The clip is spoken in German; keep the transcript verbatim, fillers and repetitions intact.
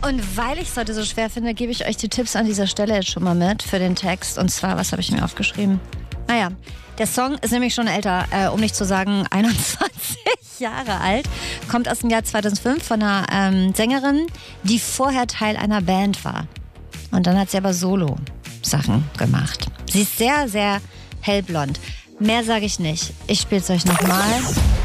Und weil ich es heute so schwer finde, gebe ich euch die Tipps an dieser Stelle jetzt schon mal mit für den Text. Und zwar, was habe ich mir aufgeschrieben? Naja, der Song ist nämlich schon älter, äh, um nicht zu sagen einundzwanzig Jahre alt. Kommt aus dem Jahr zweitausendfünf von einer ähm, Sängerin, die vorher Teil einer Band war. Und dann hat sie aber Solo-Sachen gemacht. Sie ist sehr, sehr hellblond. Mehr sage ich nicht. Ich spiele es euch nochmal.